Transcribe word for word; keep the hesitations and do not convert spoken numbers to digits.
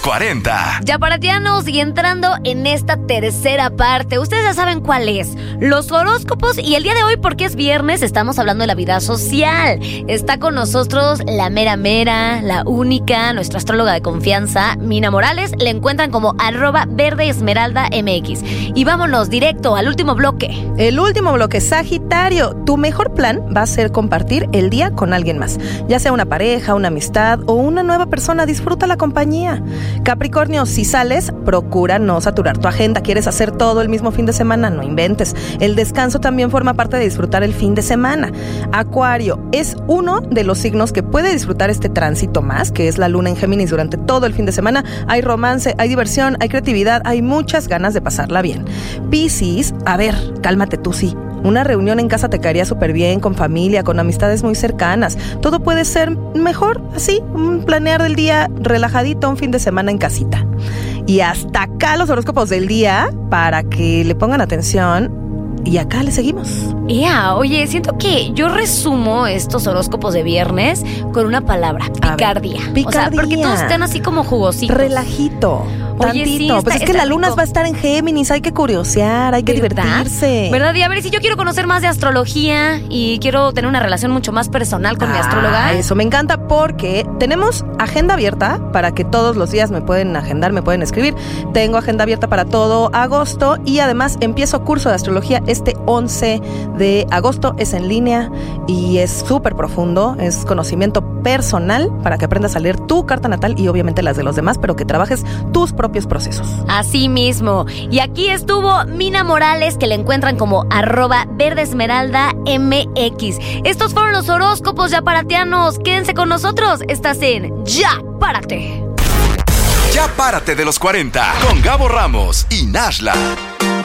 cuarenta. Yaparatianos, y entrando en esta tercera parte, ustedes ya saben cuál es, los horóscopos. Y el día de hoy, porque es viernes, estamos hablando de la vida social. Está con nosotros la mera mera, la única, nuestra astróloga de confianza, Mina Morales. Le encuentran como arroba verde esmeralda mx. Y vámonos directo al último bloque. El último bloque, Sagitario. Tu mejor plan va a ser compartir el día con alguien más, ya sea una pareja, una amistad o una nueva persona. Disfruta la compañía. Capricornio, si sales, procura no saturar tu agenda. ¿Quieres hacer todo el mismo fin de semana? No inventes. El descanso también forma parte de disfrutar el fin de semana. Acuario, es uno de los signos que puede disfrutar este tránsito más, que es la luna en Géminis durante todo el fin de semana. Hay romance, hay diversión, hay creatividad, hay muchas ganas de pasarla bien. Piscis, a ver, cálmate tú, sí. Una reunión en casa te caería súper bien, con familia, con amistades muy cercanas. Todo puede ser mejor así, un planear del día relajadito, un fin de semana en casita. Y hasta acá los horóscopos del día, para que le pongan atención. Y acá le seguimos. Ya, yeah, oye, siento que yo resumo estos horóscopos de viernes con una palabra: picardía. Ver, picardía. O sea, porque todos están así como jugositos. Relajito. Oye, tantito. sí, está, pues es que la luna rico. Va a estar en Géminis, hay que curiosear, hay que ¿verdad? divertirse. ¿Verdad? Y a ver, si yo quiero conocer más de astrología y quiero tener una relación mucho más personal con ah, mi astróloga. Eso me encanta, porque tenemos agenda abierta para que todos los días me pueden agendar, me pueden escribir. Tengo agenda abierta para todo agosto y además empiezo curso de astrología este once de agosto. Es en línea y es súper profundo, es conocimiento personal para que aprendas a leer tu carta natal y obviamente las de los demás, pero que trabajes tus propios procesos. Así mismo. Y aquí estuvo Mina Morales, que le encuentran como arroba verde esmeralda mx. Estos fueron los horóscopos yaparatianos. Quédense con nosotros. Estás en Ya Párate. Ya Párate de los cuarenta con Gabo Ramos y Nashla.